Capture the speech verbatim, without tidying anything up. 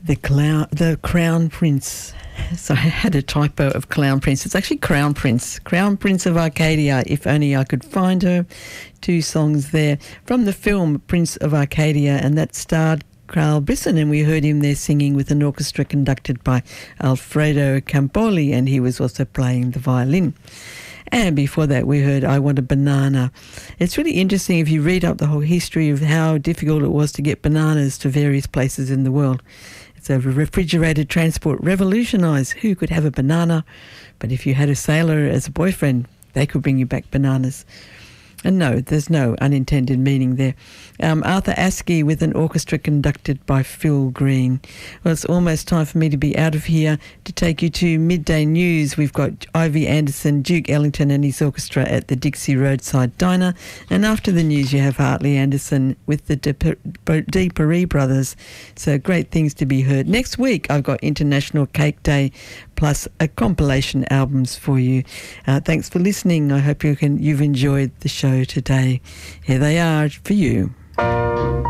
The clown, the Crown Prince. So I had a typo of Clown Prince. It's actually Crown Prince. Crown Prince of Arcadia, If Only I Could Find Her. Two songs there from the film Prince of Arcadia, and that starred Carl Brisson, and we heard him there singing with an orchestra conducted by Alfredo Campoli, and he was also playing the violin. And before that, we heard I Want a Banana. It's really interesting if you read up the whole history of how difficult it was to get bananas to various places in the world. So refrigerated transport revolutionised who could have a banana, but if you had a sailor as a boyfriend, they could bring you back bananas. And no, there's no unintended meaning there. Um, Arthur Askey with an orchestra conducted by Phil Green. Well, it's almost time for me to be out of here to take you to Midday News. We've got Ivy Anderson, Duke Ellington and his orchestra at the Dixie Roadside Diner. And after the news, you have Hartley Anderson with the De Paris Brothers. So great things to be heard. Next week, I've got International Cake Day plus a compilation albums for you. Uh, thanks for listening. I hope you can, you've enjoyed the show today. Here they are for you.